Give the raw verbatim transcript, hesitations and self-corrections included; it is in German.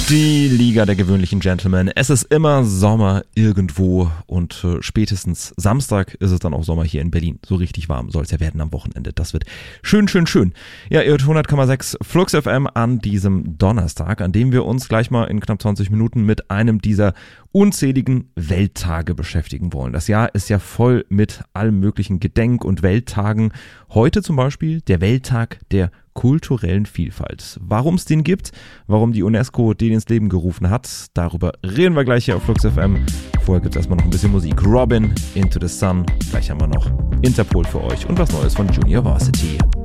Die Liga der gewöhnlichen Gentlemen. Es ist immer Sommer irgendwo und äh, spätestens Samstag ist es dann auch Sommer hier in Berlin. So richtig warm soll es ja werden am Wochenende. Das wird schön, schön, schön. Ja, ihr hört hundert Komma sechs Flux F M an diesem Donnerstag, an dem wir uns gleich mal in knapp zwanzig Minuten mit einem dieser unzähligen Welttage beschäftigen wollen. Das Jahr ist ja voll mit allem möglichen Gedenk- und Welttagen. Heute zum Beispiel der Welttag der kulturellen Vielfalt. Warum es den gibt, warum die UNESCO den ins Leben gerufen hat, darüber reden wir gleich hier auf Flux F M. Vorher gibt es erstmal noch ein bisschen Musik. Robin, Into the Sun. Gleich haben wir noch Interpol für euch und was Neues von Junior Varsity.